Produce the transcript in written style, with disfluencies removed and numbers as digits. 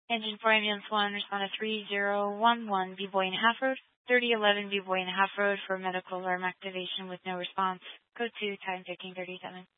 Engine 4 Ambulance 1, respond to 3011 B-Boy and Half Road. 3011 B-Boy and Half Road for medical alarm activation with no response. Code 2, time taking 37.